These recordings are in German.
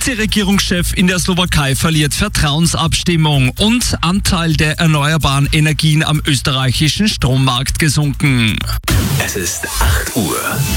Vizeregierungschef in der Slowakei verliert Vertrauensabstimmung und Anteil der erneuerbaren Energien am österreichischen Strommarkt gesunken. Es ist 8 Uhr.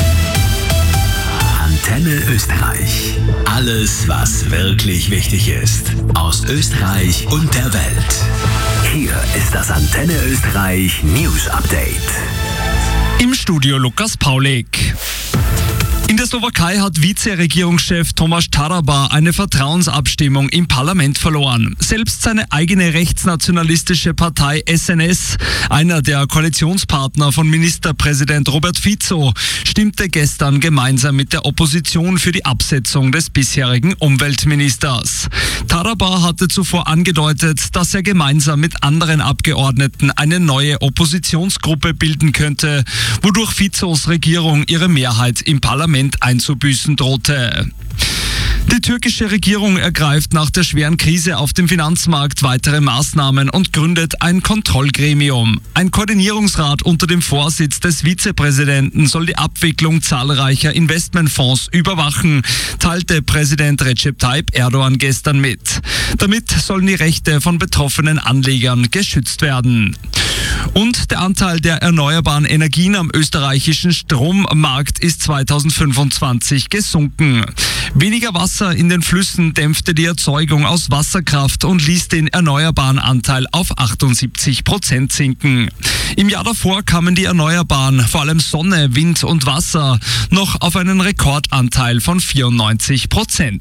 Antenne Österreich. Alles, was wirklich wichtig ist. Aus Österreich und der Welt. Hier ist das Antenne Österreich News Update. Im Studio Lukas Paulik. In der Slowakei hat Vizeregierungschef Tomáš Taraba eine Vertrauensabstimmung im Parlament verloren. Selbst seine eigene rechtsnationalistische Partei SNS, einer der Koalitionspartner von Ministerpräsident Robert Fico, stimmte gestern gemeinsam mit der Opposition für die Absetzung des bisherigen Umweltministers. Taraba hatte zuvor angedeutet, dass er gemeinsam mit anderen Abgeordneten eine neue Oppositionsgruppe bilden könnte, wodurch Ficos Regierung ihre Mehrheit im Parlament einzubüßen drohte. Die türkische Regierung ergreift nach der schweren Krise auf dem Finanzmarkt weitere Maßnahmen und gründet ein Kontrollgremium. Ein Koordinierungsrat unter dem Vorsitz des Vizepräsidenten soll die Abwicklung zahlreicher Investmentfonds überwachen, teilte Präsident Recep Tayyip Erdogan gestern mit. Damit sollen die Rechte von betroffenen Anlegern geschützt werden. Und der Anteil der erneuerbaren Energien am österreichischen Strommarkt ist 2025 gesunken. Weniger Wasser in den Flüssen dämpfte die Erzeugung aus Wasserkraft und ließ den erneuerbaren Anteil auf 78% sinken. Im Jahr davor kamen die Erneuerbaren, vor allem Sonne, Wind und Wasser, noch auf einen Rekordanteil von 94%.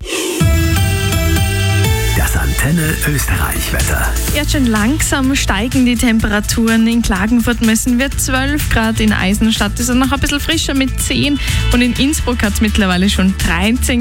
Das Antenne Österreich Wetter. Jetzt schon langsam steigen die Temperaturen. In Klagenfurt messen wir 12 Grad, in Eisenstadt ist es noch ein bisschen frischer mit 10 und in Innsbruck hat es mittlerweile schon 13